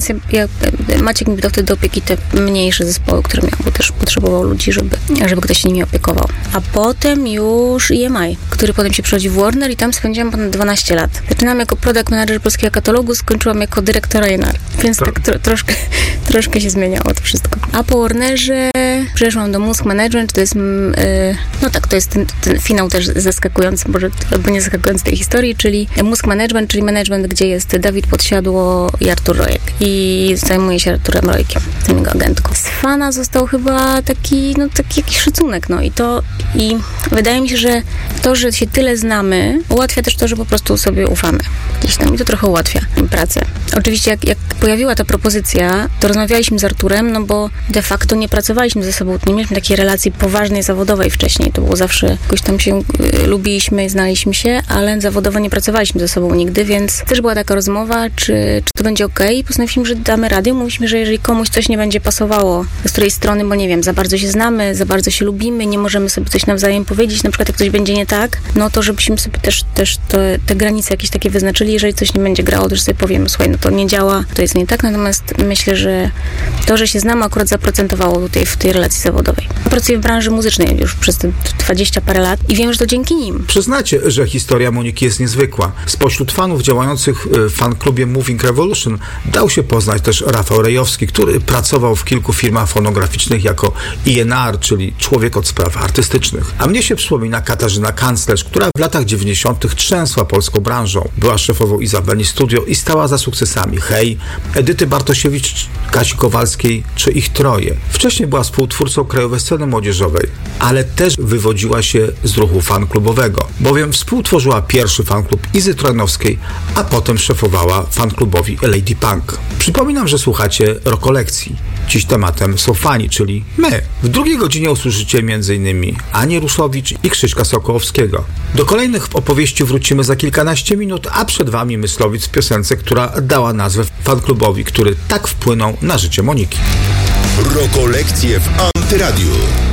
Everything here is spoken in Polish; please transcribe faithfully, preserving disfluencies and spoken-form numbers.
Ja, Maciek mi dał wtedy do opieki te mniejsze zespoły, które miał, bo też potrzebował ludzi, żeby, żeby ktoś się nimi opiekował. A potem już E M I, który potem się przechodzi w Warner i tam spędziłam ponad dwanaście lat. Zaczynałam jako product manager polskiego katalogu, skończyłam jako dyrektor A and R, więc tak, tak tro, troszkę, troszkę się zmieniało to wszystko. A po Warnerze przeszłam do Musk Management, to jest, yy, no tak, to jest ten, ten finał też zaskakujący, może albo nie zaskakujący tej historii, czyli Musk Management, czyli management, gdzie jest Dawid Podsiadło i Artur Rojek. I zajmuje się Arturem Rojkiem, tym jego agentką. Z Fana został chyba taki, no taki jakiś szacunek, no i to, i wydaje mi się, że to, że się tyle znamy, ułatwia też to, że po prostu sobie ufamy. Gdzieś tam i to trochę ułatwia pracę. Oczywiście jak, jak pojawiła ta propozycja, to rozmawialiśmy z Arturem, no bo de facto nie pracowaliśmy ze sobą, nie mieliśmy takiej relacji poważnej, zawodowej wcześniej. To było zawsze, jakoś tam się y, lubiliśmy, znaliśmy się, ale zawodowo nie pracowaliśmy ze sobą nigdy, więc też była taka rozmowa, czy, czy to będzie okej. Okay. Postanowiliśmy, że damy radę. Mówiliśmy, że jeżeli komuś coś nie będzie pasowało z której strony, bo nie wiem, za bardzo się znamy, za bardzo się lubimy, nie możemy sobie coś nawzajem powiedzieć, na przykład jak coś będzie nie tak, no to żebyśmy sobie też, też te, te granice jakieś takie wyznaczyli, jeżeli coś nie będzie grało, to już sobie powiemy, słuchaj, no to nie działa, to jest nie tak, natomiast myślę, że to, że się znamy, akurat zaprocentowało tutaj w tej relacji zawodowej. Pracuję w branży muzycznej już przez te dwadzieścia parę lat i wiem, że to dzięki nim. Przyznacie, że historia Moniki jest niezwykła. Spośród fanów działających w fanklubie Moving Revolution dał się poznać też Rafał Rejowski, który pracował w kilku firmach fonograficznych jako E and R, czyli człowiek od spraw artystycznych. A mnie się przypomina Katarzyna Kanclerz, która w latach dziewięćdziesiątych trzęsła polską branżą. Była szefową Izabeli Studio i stała za sukcesami Hej, Edyty Bartosiewicz, Kasi Kowalskiej czy Ich Troje. Wcześniej była współtwórcą Krajowej Sceny Młodzieżowej, ale też wywodziła się z ruchu fanklubowego, bowiem współtworzyła pierwszy fanklub Izy Trojanowskiej, a potem szefowała fanklubowi Lady Punk. Przypominam, że słuchacie Rokolekcji. Dziś tematem są fani, czyli my. W drugiej godzinie usłyszycie m.in. Anię Rusowicz i Krzyśka Sokołowskiego. Do kolejnych opowieści wrócimy za kilkanaście minut, a przed wami Myslowic w piosence, która dała nazwę fanklubowi, który tak wpłynął na życie Moniki. Rokolekcje w Antyradiu.